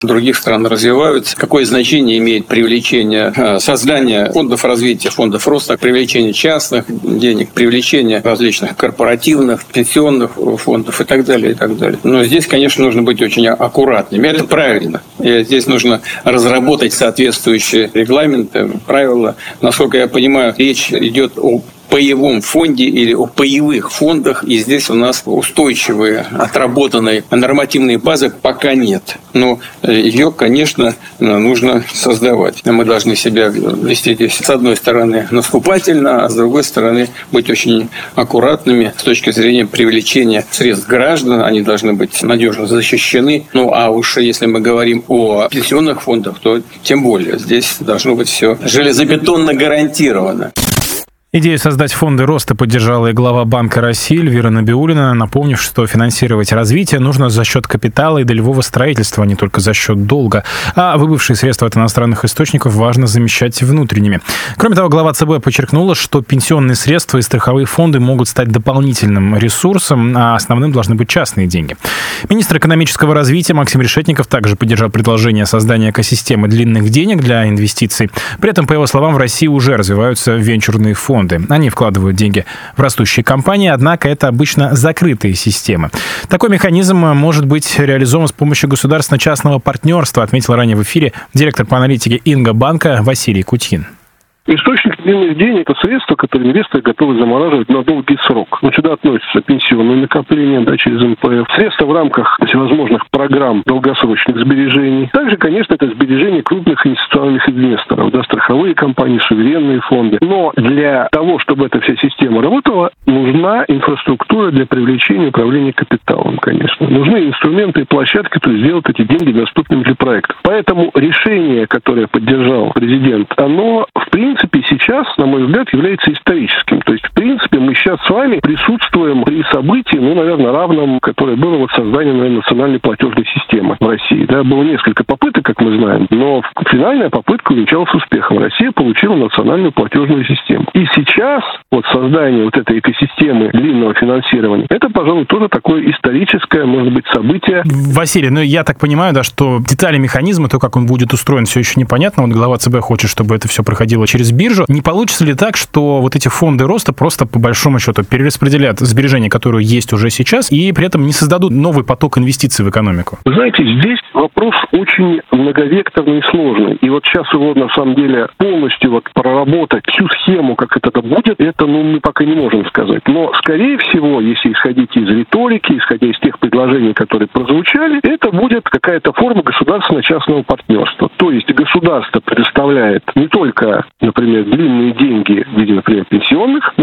других стран развиваются. Какое значение имеет привлечение, создание фондов развития, фондов роста, привлечение частных денег, привлечение различных корпоративных, пенсионных фондов и так далее, и так далее. Но здесь, конечно, нужно быть очень аккуратными. Это правильно. И здесь нужно разработать соответствующие регламенты, правила. Насколько я понимаю, речь идет о паевом фонде или о паевых фондах, и здесь у нас устойчивые, отработанной нормативной базы пока нет. Но ее, конечно, нужно создавать. Мы должны себя вести здесь, с одной стороны, наступательно, а с другой стороны, быть очень аккуратными с точки зрения привлечения средств граждан. Они должны быть надежно защищены. Ну, а уж если мы говорим о пенсионных фондах, то тем более здесь должно быть все железобетонно гарантировано. Идею создать фонды роста поддержала и глава Банка России Эльвира Набиуллина, напомнив, что финансировать развитие нужно за счет капитала и долевого строительства, а не только за счет долга. А выбывшие средства от иностранных источников важно замещать внутренними. Кроме того, глава ЦБ подчеркнула, что пенсионные средства и страховые фонды могут стать дополнительным ресурсом, а основным должны быть частные деньги. Министр экономического развития Максим Решетников также поддержал предложение создания экосистемы длинных денег для инвестиций. При этом, по его словам, в России уже развиваются венчурные фонды. Они вкладывают деньги в растущие компании, однако это обычно закрытые системы. Такой механизм может быть реализован с помощью государственно-частного партнерства, отметил ранее в эфире директор по аналитике Инга-банка Василий Кутьин. Источник длинных денег – это средства, которые инвесторы готовы замораживать на долгий срок. Сюда относятся пенсионные накопления через НПФ, средства в рамках всевозможных программ долгосрочных сбережений. Также, конечно, это сбережения крупных инвестиционных инвесторов, страховые компании, суверенные фонды. Но для того, чтобы эта вся система работала, нужна инфраструктура для привлечения и управления капиталом, конечно. Нужны инструменты и площадки, которые сделают эти деньги доступными для проектов. Поэтому решение, которое поддержал президент, оно, в принципе, сейчас, на мой взгляд, является историческим. То есть, в принципе, мы сейчас с вами присутствуем при событии, наверное, равном, которое было создание, национальной платежной системы в России. Да, было несколько попыток, как мы знаем, но финальная попытка увенчалась успехом. Россия получила национальную платежную систему. И сейчас создание этой экосистемы длинного финансирования, это, пожалуй, тоже такое историческое, может быть, событие. Василий, я так понимаю, что детали механизма, то, как он будет устроен, все еще непонятно. Глава ЦБ хочет, чтобы это все проходило через биржу. Не получится ли так, что эти фонды роста просто по большому счету перераспределят сбережения, которые есть уже сейчас, и при этом не создадут новый поток инвестиций в экономику? Вы знаете, здесь вопрос очень многовекторный и сложный. И сейчас его, на самом деле, полностью проработать всю схему, как это будет, это мы пока не можем сказать. Но, скорее всего, если исходить из риторики, исходя из тех предложений, которые прозвучали, это будет какая-то форма государственно-частного партнерства. То есть государство предоставляет не только, например, длинные деньги в виде, например, пенсионных,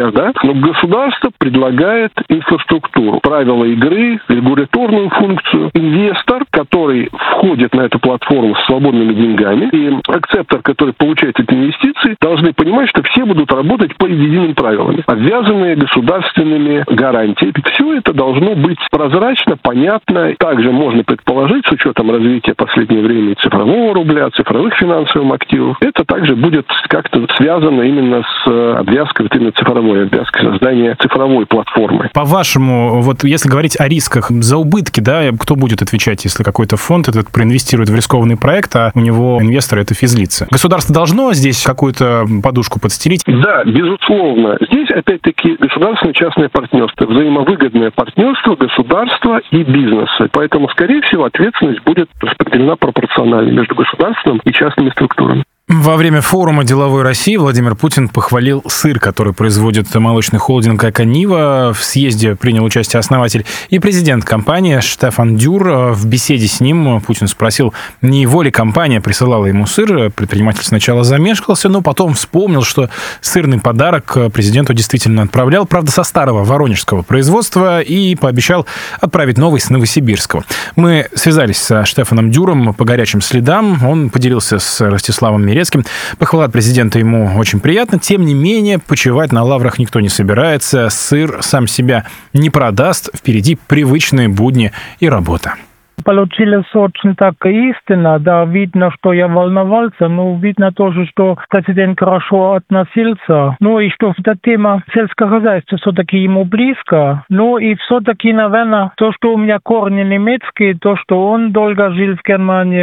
но государство предлагает инфраструктуру, правила игры, регуляторную функцию. Инвестор, который входит на эту платформу с свободными деньгами, и акцептор, который получает эти инвестиции, должны понимать, что все будут работать по единым правилам, обвязанные государственными гарантиями. Все это должно быть прозрачно, понятно. Также можно предположить, с учетом развития последнего времени цифрового рубля, цифровых финансовых активов, это также будет как-то связано именно с обвязкой, именно цифровой обвязкой, создания цифровой платформы. По-вашему, если говорить о рисках, за убытки, кто будет отвечать, если какой-то фонд этот проинвестирует в рискованный проект, а у него инвесторы — это физлица? Государство должно здесь какую-то подушку подстелить? Да, безусловно. Здесь, опять-таки, государственно-частное партнерство, взаимовыгодное партнерство государства и бизнеса. Поэтому, скорее всего, ответственность будет распределена пропорционально между государственным и частными структурами. Во время форума «Деловой России» Владимир Путин похвалил сыр, который производит молочный холдинг «Эконива». В съезде принял участие основатель и президент компании Штефан Дюр. В беседе с ним Путин спросил, не его ли компания присылала ему сыр. Предприниматель сначала замешкался, но потом вспомнил, что сырный подарок президенту действительно отправлял, правда, со старого воронежского производства, и пообещал отправить новый с новосибирского. Мы связались со Штефаном Дюром по горячим следам. Он поделился с Ростиславом Мирецким. Похвала от президента ему очень приятна. Тем не менее, почивать на лаврах никто не собирается. Сыр сам себя не продаст. Впереди привычные будни и работа. Получилось очень так истинно, да, видно, что я волновался, но видно тоже, что президент хорошо относился. Ну и что эта тема сельского хозяйства все-таки ему близко. Ну и все-таки, наверное, то, что у меня корни немецкие, то, что он долго жил в Германии,